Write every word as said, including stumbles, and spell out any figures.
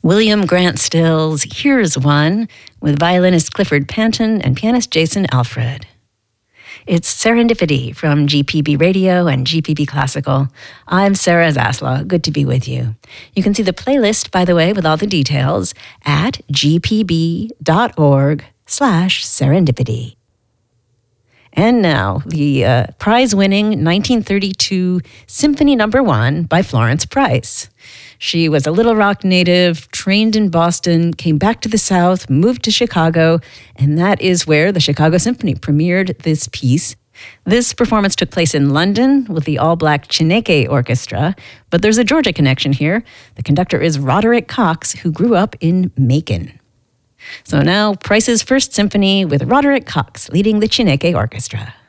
William Grant Stills' Here's One with violinist Clifford Panton and pianist Jason Alfred. It's Serendipity from G P B Radio and G P B Classical. I'm Sarah Zaslaw. Good to be with you. You can see the playlist, by the way, with all the details at gpb.org slash serendipity. And now, the uh, prize-winning nineteen thirty-two Symphony Number One by Florence Price. She was a Little Rock native, trained in Boston, came back to the South, moved to Chicago, and that is where the Chicago Symphony premiered this piece. This performance took place in London with the all-black Chineke Orchestra, but there's a Georgia connection here. The conductor is Roderick Cox, who grew up in Macon. So now, Price's First Symphony with Roderick Cox leading the Chineke Orchestra.